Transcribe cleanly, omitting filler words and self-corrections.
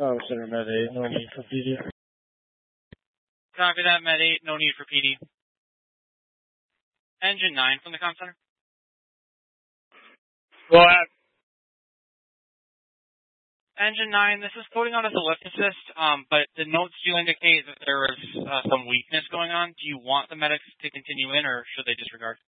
Oh, Center Med 8, no need for PD. Copy that, Med 8, no need for PD. Engine 9 from the comm center. Go ahead. Engine 9, this is coding on as a lift assist, but the notes do indicate that there is some weakness going on. Do you want the medics to continue in, or should they disregard?